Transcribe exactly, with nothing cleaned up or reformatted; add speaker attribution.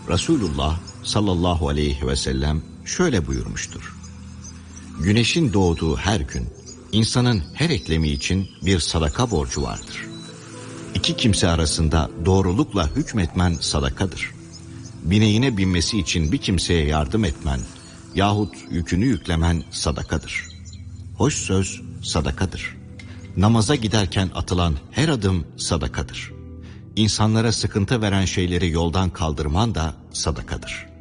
Speaker 1: Resulullah sallallahu aleyhi ve sellem şöyle buyurmuştur. Güneşin doğduğu her gün insanın her eklemi için bir sadaka borcu vardır. İki kimse arasında doğrulukla hükmetmen sadakadır. Bineğine binmesi için bir kimseye yardım etmen yahut yükünü yüklemen sadakadır. Hoş söz sadakadır. Namaza giderken atılan her adım sadakadır. İnsanlara sıkıntı veren şeyleri yoldan kaldırman da sadakadır.